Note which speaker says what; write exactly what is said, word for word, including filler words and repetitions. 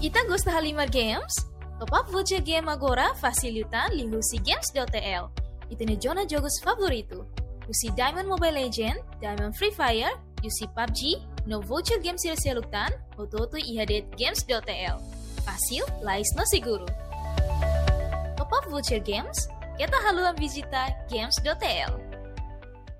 Speaker 1: Kita gosta Halimar Games? Top up voucher game agora facilitan lihusi games.tl. Itene jona jogos favorito. Usi Diamond Mobile Legend, Diamond Free Fire, usi P U B G, no voucher games sila-silutan, ototo ihadet games.tl. Fácil, lais no seguro. Top up voucher games, kita haluan visita games.tl.